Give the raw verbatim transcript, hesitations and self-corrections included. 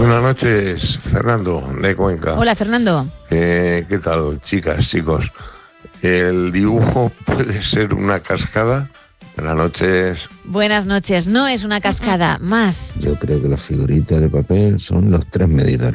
Buenas noches, Fernando, de Cuenca. Hola, Fernando. Eh, ¿Qué tal, chicas, chicos? ¿El dibujo puede ser una cascada? Buenas noches. Buenas noches. No es una cascada, más. Yo creo que las figuritas de papel son los tres medidores.